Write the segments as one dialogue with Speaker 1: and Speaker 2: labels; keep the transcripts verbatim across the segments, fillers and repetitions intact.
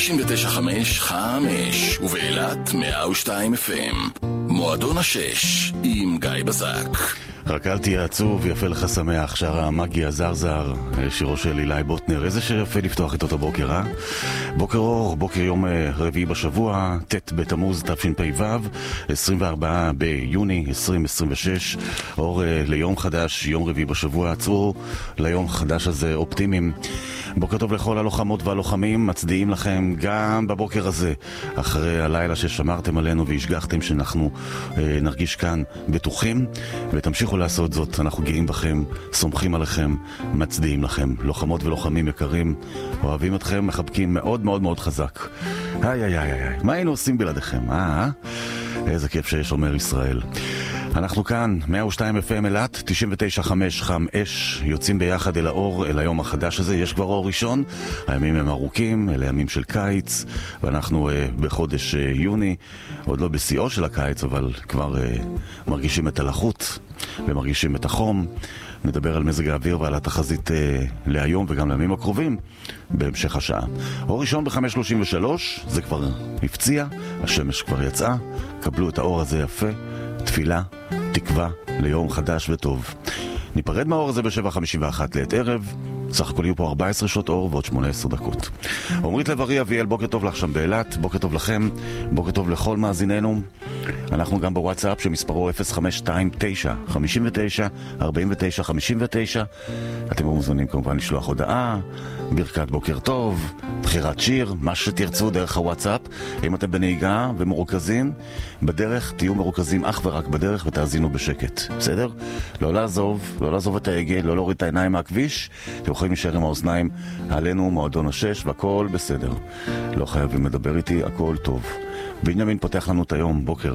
Speaker 1: תשעים ותשע חמש חמש ובאילת מאה ושתיים אף אם. מועדון השש עם גיא בזק.
Speaker 2: רק אל תהיה עצוב, יפה לך שמח, שר המגי הזרזר, שירו של אילי בוטנר. איזה שיר יפה לפתוח את אותו בוקר, אה? בוקר אור, בוקר יום רביעי בשבוע, ט' בתמוז תשפ"ו, עשרים וארבעה ביוני עשרים עשרים ושש. אור ליום חדש, יום רביעי בשבוע. עצרו ליום חדש הזה אופטימיים. בוקר טוב לכל הלוחמות והלוחמים, מצדיעים לכם גם בבוקר הזה, אחרי הלילה ששמרתם עלינו והשגחתם שאנחנו אה, נרגיש כאן בטוחים, ותמשיכו לעשות זאת. אנחנו גאים בכם, סומכים עליכם, מצדיעים לכם. לוחמות ולוחמים יקרים, אוהבים אתכם, מחבקים מאוד מאוד מאוד חזק. איי איי איי איי, מה היינו עושים בלעדיכם, אה? איזה כיף שיש, אומר ישראל. אנחנו כאן, מאה ושתיים אף אם אילת, תשעים ותשע חמש חמש, יוצאים ביחד אל האור, אל היום החדש הזה. יש כבר אור ראשון, הימים הם ארוכים, אלה ימים של קיץ, ואנחנו uh, בחודש uh, יוני, עוד לא בשיאו של הקיץ, אבל כבר uh, מרגישים את הלחות ומרגישים את החום. נדבר על מזג האוויר ועל התחזית uh, להיום וגם לימים הקרובים בהמשך השעה. אור ראשון ב-חמש שלושים ושלוש, זה כבר הפציע, השמש כבר יצאה, קבלו את האור הזה יפה, תפילה, תקווה ליום חדש וטוב. ניפרד מהאור הזה ב-שבע חמישים ואחת לעת ערב. סך הכל יהיו פה ארבע עשרה שעות אור ועוד שמונה עשרה דקות. עומרית לב-ארי אביאל, בוקר טוב לך שם באילת, בוקר טוב לכם, בוקר טוב לכל מאזיננו. אנחנו גם בוואטסאפ שמספרו אפס חמש שתיים תשע חמש תשע ארבע תשע חמש תשע. אתם מוזמנים כמובן לשלוח הודעה, ברכת בוקר טוב, בחירת שיר, מה שתרצו דרך הוואטסאפ. אם אתם בנהיגה ומרוכזים בדרך, תהיו מרוכזים אך ורק בדרך ותאזינו בשקט, בסדר? לא לעזוב, לא לעזוב את ההגה, לא להוריד את העיניים מהכביש. אתם יכולים להישאר עם האוזניים עלינו, מועדון השש, והכל בסדר. לא חייבים לדבר איתי, הכל טוב. בנימין פותח לנו את היום, בוקר.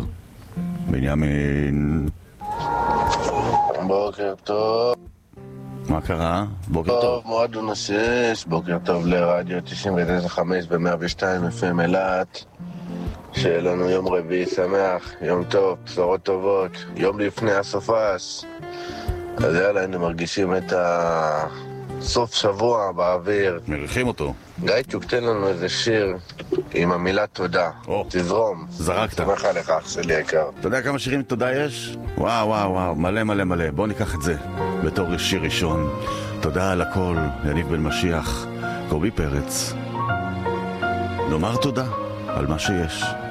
Speaker 2: בנימין.
Speaker 3: בוקר טוב.
Speaker 2: מה קרה? בוקר
Speaker 3: טוב.
Speaker 2: טוב.
Speaker 3: טוב, מועדון השש, בוקר טוב לרדיו תשעים ותשע חמש ב-מאה ושתיים אף אם אילת. שיהיה לנו יום רביעי שמח, יום טוב, בשורות טובות, יום לפני הסופש. אז יאללה, היינו מרגישים את הסוף שבוע באוויר.
Speaker 2: מריחים אותו.
Speaker 3: גייצ'וק, תן לנו איזה שיר עם המילה תודה.
Speaker 2: או,
Speaker 3: תזרום.
Speaker 2: זרקת.
Speaker 3: שמח עליך, אח שלי יקר.
Speaker 2: אתה יודע כמה שירים תודה יש? וואו וואו וואו, מלא מלא מלא. בוא ניקח את זה בתור שיר ראשון. תודה על הכל, יניב בן משיח, קובי פרץ. נאמר תודה על מה שיש.